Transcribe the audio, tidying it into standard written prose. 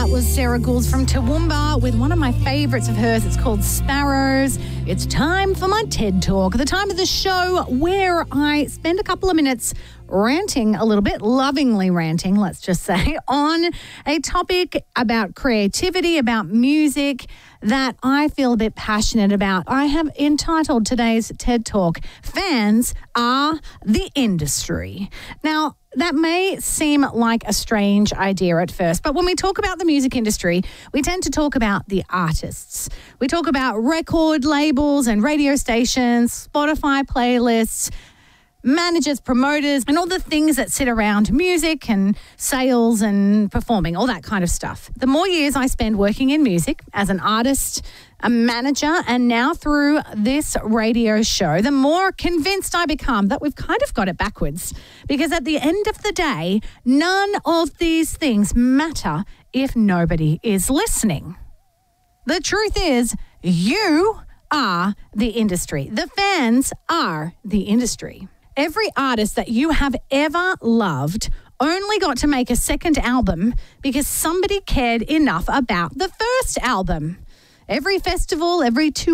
was Sarah Gould from Toowoomba with one of my favourites of hers. It's called Sparrows. It's time for my TED Talk, the time of the show where I spend a couple of minutes ranting a little bit, lovingly ranting, let's just say, on a topic about creativity, about music that I feel a bit passionate about. I have entitled today's TED Talk, Fans Are the Industry. Now, that may seem like a strange idea at first, but when we talk about the music industry, we tend to talk about the artists. We talk about record labels and radio stations, Spotify playlists, managers, promoters, and all the things that sit around music and sales and performing, all that kind of stuff. The more years I spend working in music as an artist, a manager, and now through this radio show, the more convinced I become that we've kind of got it backwards. Because at the end of the day, none of these things matter if nobody is listening. The truth is, you are the industry. The fans are the industry. Every artist that you have ever loved only got to make a second album because somebody cared enough about the first album. Every festival, every